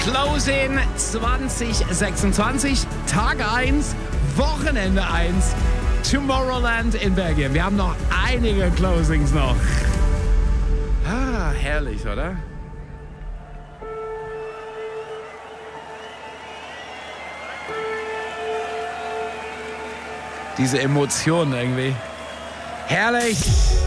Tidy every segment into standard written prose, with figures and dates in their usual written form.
Closing 2026, Tag 1, Wochenende 1, Tomorrowland in Belgien. Wir haben noch einige Closings noch. Ah, herrlich, oder? Diese Emotionen irgendwie. Herrlich!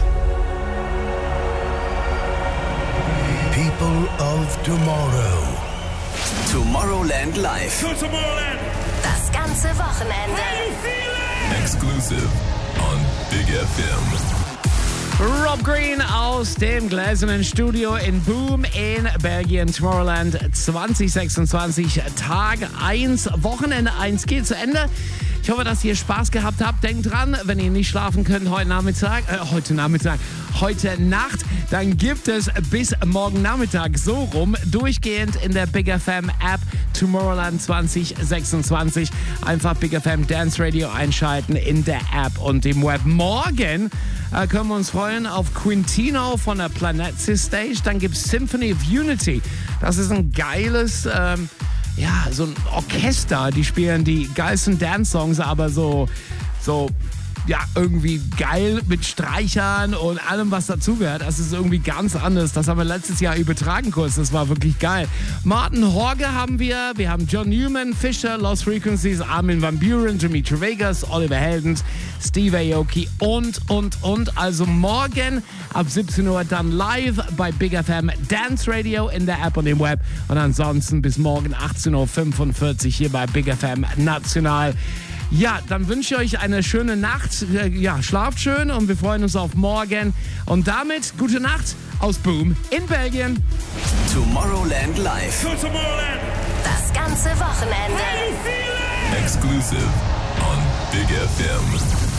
People of Tomorrow. Tomorrowland Live. To Tomorrowland. Das ganze Wochenende. Exclusive on Big FM. Rob Green aus dem gläsernen Studio in Boom in Belgien. Tomorrowland 2026, Tag 1, Wochenende 1 geht zu Ende. Ich hoffe, dass ihr Spaß gehabt habt. Denkt dran, wenn ihr nicht schlafen könnt heute Nacht, dann gibt es bis morgen Nachmittag so rum durchgehend in der Big FM App Tomorrowland 2026. Einfach Big FM Dance Radio einschalten in der App und im Web. Morgen können wir uns freuen auf Quintino von der Planet Stage. Dann gibt es Symphony of Unity. Das ist ein geiles... so ein Orchester, die spielen die geilsten Dance-Songs, aber so irgendwie geil mit Streichern und allem, was dazugehört. Das ist irgendwie ganz anders. Das haben wir letztes Jahr übertragen kurz. Das war wirklich geil. Martin Horge haben wir. Wir haben John Newman, Fisher, Lost Frequencies, Armin van Buuren, Dimitri Vegas, Oliver Heldens, Steve Aoki und. Also morgen ab 17 Uhr dann live bei Big FM Dance Radio in der App und im Web. Und ansonsten bis morgen 18.45 Uhr hier bei Big FM National. Ja, dann wünsche ich euch eine schöne Nacht. Ja, schlaft schön und wir freuen uns auf morgen. Und damit gute Nacht aus Boom in Belgien. Tomorrowland Live. To Tomorrowland. Das ganze Wochenende. Exclusive on Big FM.